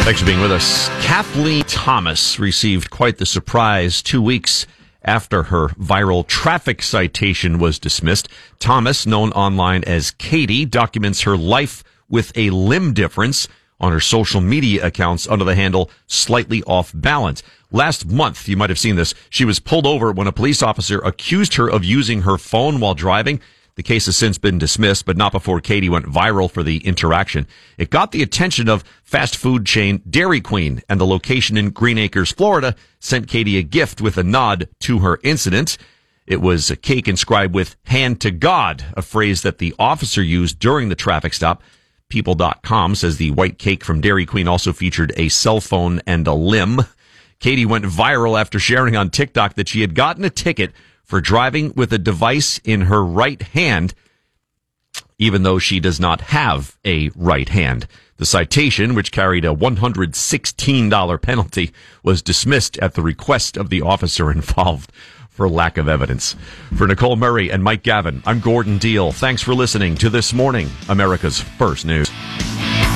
Thanks for being with us. Kathleen Thomas received quite the surprise 2 weeks after her viral traffic citation was dismissed. Thomas, known online as Katie, documents her life with a limb difference on her social media accounts under the handle Slightly Off Balance. Last month, you might have seen this, she was pulled over when a police officer accused her of using her phone while driving. The case has since been dismissed, but not before Katie went viral for the interaction. It got the attention of fast food chain Dairy Queen, and the location in Green Acres, Florida, sent Katie a gift with a nod to her incident. It was a cake inscribed with "Hand to God," a phrase that the officer used during the traffic stop. People.com says the white cake from Dairy Queen also featured a cell phone and a limb. Katie went viral after sharing on TikTok that she had gotten a ticket for driving with a device in her right hand, even though she does not have a right hand. The citation, which carried a $116 penalty, was dismissed at the request of the officer involved for lack of evidence. For Nicole Murray and Mike Gavin, I'm Gordon Deal. Thanks for listening to This Morning, America's First News.